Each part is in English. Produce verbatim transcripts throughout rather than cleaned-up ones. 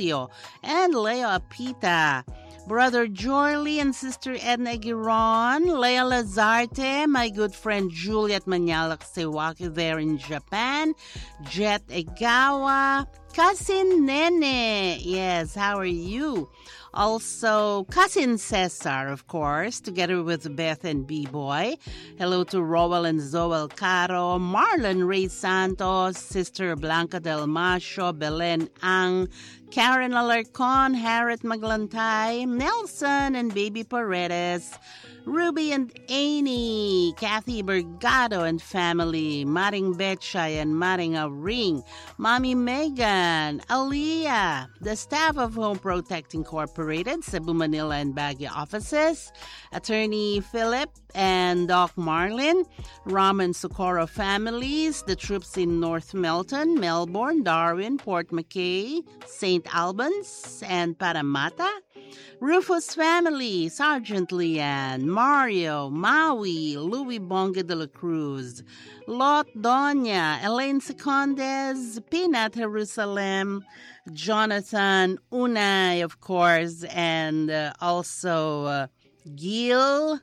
Julio and Leo Apita. Brother Jorley and Sister Edna Giron, Lea Lazarte, my good friend Juliet Manyalak Sewaki there in Japan, Jet Egawa, Cousin Nene, yes, how are you? Also, Cousin Cesar, of course, together with Beth and B-Boy. Hello to Rowell and Zoel Caro, Marlon Ray Santos, Sister Blanca Del Macho, Belen Ang, Karen Alarcon, Harriet Maglantay, Nelson and Baby Paredes, Ruby and Amy, Kathy Bergado and family, Maring Betchay and Maring Ring, Mommy Megan, Aliyah, the staff of Home Protect Incorporated, Cebu, Manila and Baguio offices, Attorney Philip and Doc Marlin, Ram and Socorro families, the troops in North Melton, Melbourne, Darwin, Port McKay, Saint Albans, and Parramatta, Rufus family, Sergeant Leanne, Mario, Maui, Louis Bonga de la Cruz, Lot Doña, Elaine Secondes, Peanut Jerusalem, Jonathan Unai, of course, and uh, also uh, Gil,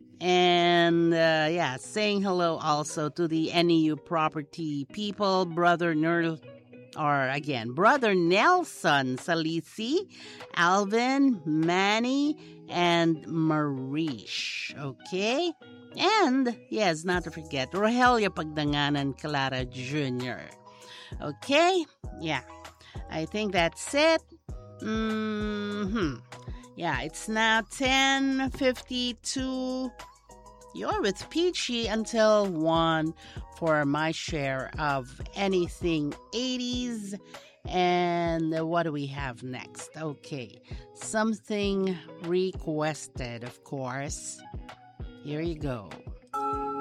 and uh, yeah, saying hello also to the N E U property people, Brother Nerl. Or again, Brother Nelson Salisi, Alvin, Manny, and Marish. Okay? And, yes, not to forget, Rogelio Pagdanganan Clara Junior Okay? Yeah. I think that's it. Mm-hmm. Yeah, it's now ten fifty-two. You're with Peachy until one for my share of anything eighties. And what do we have next? Okay, something requested, of course. Here you go.